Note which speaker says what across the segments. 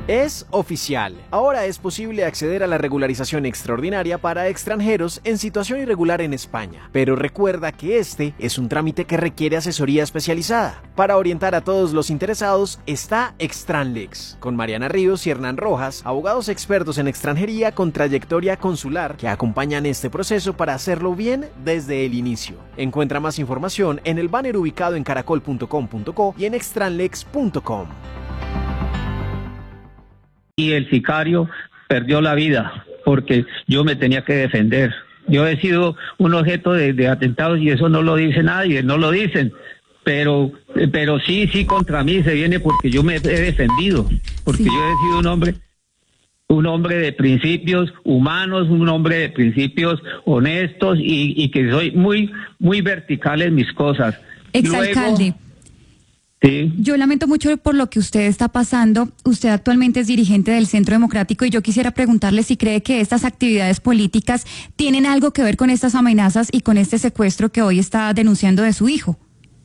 Speaker 1: Es oficial. Ahora es posible acceder a la regularización extraordinaria para extranjeros en situación irregular en España. Pero recuerda que este es un trámite que requiere asesoría especializada. Para orientar a todos los interesados está Extranlex, con Mariana Ríos y Hernán Rojas, abogados expertos en extranjería con trayectoria consular que acompañan este proceso para hacerlo bien desde el inicio. Encuentra más información en el banner ubicado en caracol.com.co y en extranlex.com.
Speaker 2: Y el sicario perdió la vida porque yo me tenía que defender. Yo he sido un objeto de atentados y eso no lo dice nadie, no lo dicen, pero sí contra mí se viene porque yo me he defendido, porque yo he sido un hombre de principios humanos, un hombre de principios honestos y que soy muy vertical en mis cosas.
Speaker 3: Exalcalde.
Speaker 2: Luego, sí.
Speaker 3: Yo lamento mucho por lo que usted está pasando. Usted actualmente es dirigente del Centro Democrático y yo quisiera preguntarle si cree que estas actividades políticas tienen algo que ver con estas amenazas y con este secuestro que hoy está denunciando de su hijo.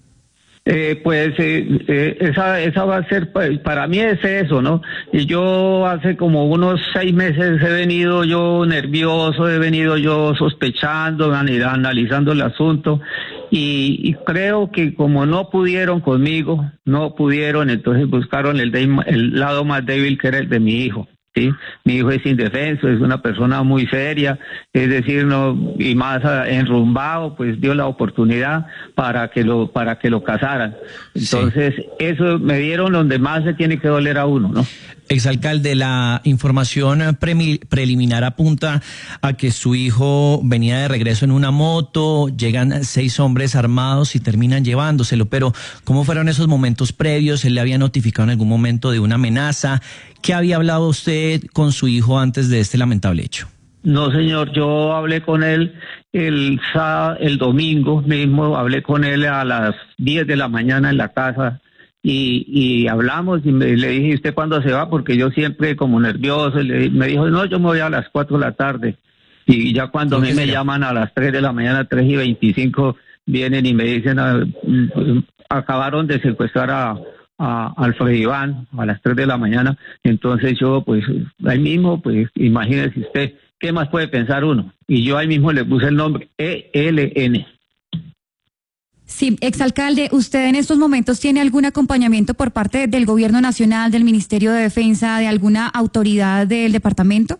Speaker 2: Esa va a ser, para mí es eso, ¿no? Y yo hace como unos 6 meses he venido yo nervioso, he venido yo sospechando, analizando el asunto y creo que como no pudieron conmigo, entonces buscaron el lado más débil que era el de mi hijo. Sí, mi hijo es indefenso, es una persona muy seria, es decir, no, y más enrumbado, pues dio la oportunidad para que lo casaran. Entonces, eso me dieron donde más se tiene que doler a uno, ¿no?
Speaker 4: Exalcalde, la información preliminar apunta a que su hijo venía de regreso en una moto, llegan 6 hombres armados y terminan llevándoselo, pero ¿cómo fueron esos momentos previos? ¿Él le había notificado en algún momento de una amenaza? ¿Qué había hablado usted con su hijo antes de este lamentable hecho?
Speaker 2: No, señor, yo hablé con él el domingo mismo, hablé con él a las 10 de la mañana en la casa y hablamos y le dije, ¿usted cuándo se va? Porque yo siempre como nervioso, me dijo, no, yo me voy a las 4 de la tarde. Y ya cuando a mí me llaman a las 3 de la mañana, 3:25, vienen y me dicen, acabaron de secuestrar a Alfredo Iván a las 3 de la mañana, entonces yo pues ahí mismo, pues imagínese usted, ¿qué más puede pensar uno? Y yo ahí mismo le puse el nombre ELN.
Speaker 3: Sí, exalcalde, ¿usted en estos momentos tiene algún acompañamiento por parte del Gobierno Nacional, del Ministerio de Defensa, de alguna autoridad del departamento?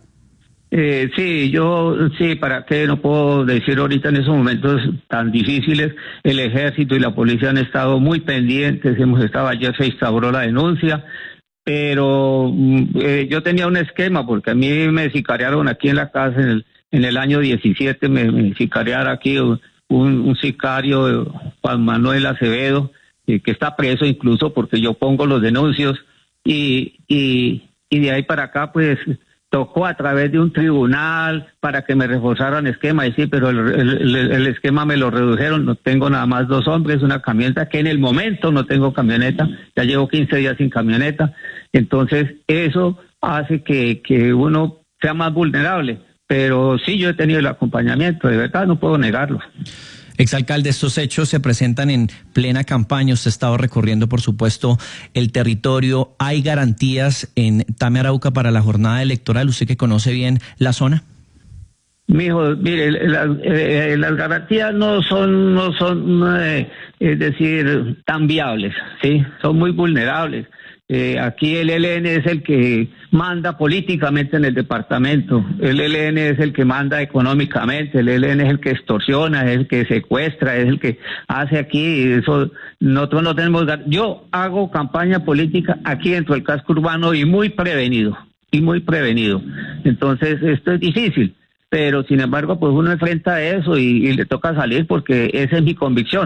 Speaker 2: Sí, ¿para qué? No puedo decir ahorita en esos momentos tan difíciles. El ejército y la policía han estado muy pendientes, ayer se instauró la denuncia, pero yo tenía un esquema, porque a mí me sicariaron aquí en la casa en el año 17, me sicariaron aquí un sicario, Juan Manuel Acevedo, que está preso incluso porque yo pongo los denuncios, y de ahí para acá pues tocó a través de un tribunal para que me reforzaran esquema, y sí, pero el esquema me lo redujeron, no tengo nada más 2 hombres, una camioneta, que en el momento no tengo camioneta, ya llevo 15 días sin camioneta, entonces eso hace que uno sea más vulnerable, pero sí yo he tenido el acompañamiento, de verdad no puedo negarlo.
Speaker 4: Exalcalde, estos hechos se presentan en plena campaña. Usted ha estado recorriendo, por supuesto, el territorio. ¿Hay garantías en Tame, Arauca para la jornada electoral? ¿Usted que conoce bien la zona?
Speaker 2: Mijo, mire, las garantías no son, es decir, tan viables, ¿sí? Son muy vulnerables. Aquí el ELN es el que manda políticamente en el departamento, el ELN es el que manda económicamente, el ELN es el que extorsiona, es el que secuestra, es el que hace aquí, eso nosotros no tenemos. Yo hago campaña política aquí dentro del casco urbano y muy prevenido, entonces esto es difícil, pero sin embargo pues uno enfrenta eso y le toca salir porque esa es mi convicción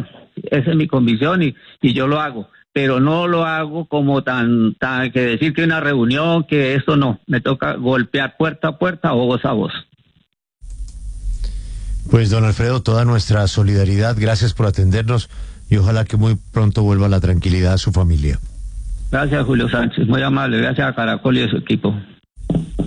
Speaker 2: y yo lo hago. Pero no lo hago como tan que decir que una reunión, que esto no, me toca golpear puerta a puerta o voz a voz.
Speaker 5: Pues don Alfredo, toda nuestra solidaridad, gracias por atendernos y ojalá que muy pronto vuelva la tranquilidad a su familia.
Speaker 2: Gracias, Julio Sánchez, muy amable, gracias a Caracol y a su equipo.